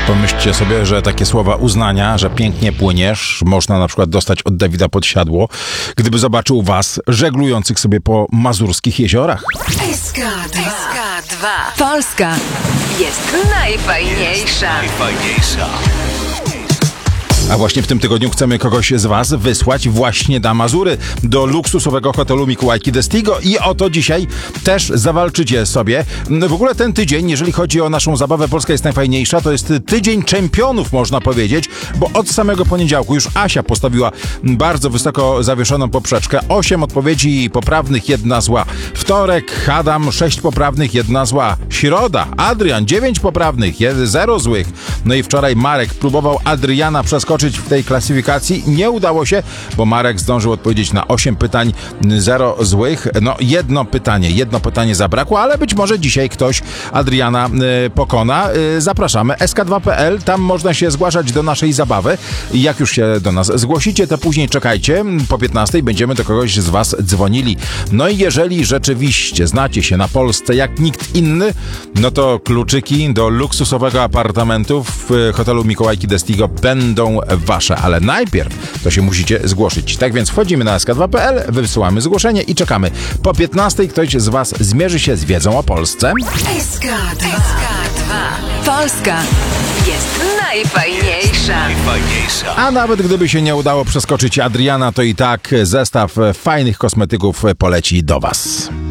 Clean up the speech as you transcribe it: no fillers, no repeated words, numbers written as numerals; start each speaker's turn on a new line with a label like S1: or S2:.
S1: Pomyślcie sobie, że takie słowa uznania, że pięknie płyniesz, można na przykład dostać od Dawida Podsiadło, gdyby zobaczył was żeglujących sobie po mazurskich jeziorach.
S2: SK2. Polska jest najfajniejsza.
S1: A właśnie w tym tygodniu chcemy kogoś z was wysłać właśnie na Mazury, do luksusowego hotelu Mikołajki Destigo i o to dzisiaj też zawalczycie sobie. W ogóle ten tydzień, jeżeli chodzi o naszą zabawę Polska jest najfajniejsza, to jest tydzień czempionów, można powiedzieć, bo od samego poniedziałku już Asia postawiła bardzo wysoko zawieszoną poprzeczkę. 8 odpowiedzi poprawnych, 1 zła. Wtorek Adam, 6 poprawnych, 1 zła. Środa Adrian, 9 poprawnych, 0 złych. No i wczoraj Marek próbował Adriana przeskoczyć w tej klasyfikacji. Nie udało się, bo Marek zdążył odpowiedzieć na 8 pytań, 0 złych. No jedno pytanie zabrakło, ale być może dzisiaj ktoś Adriana pokona. Zapraszamy sk2.pl, tam można się zgłaszać do naszej zabawy. Jak już się do nas zgłosicie, to później czekajcie. Po 15 będziemy do kogoś z was dzwonili. No i jeżeli rzeczywiście znacie się na Polsce jak nikt inny, no to kluczyki do luksusowego apartamentu w hotelu Mikołajki Destigo będą wasze, ale najpierw to się musicie zgłosić. Tak więc wchodzimy na sk2.pl, wysyłamy zgłoszenie i czekamy. Po 15 ktoś z was zmierzy się z wiedzą o Polsce.
S2: SK2. Polska jest najfajniejsza.
S1: A nawet gdyby się nie udało przeskoczyć Adriana, to i tak zestaw fajnych kosmetyków poleci do was.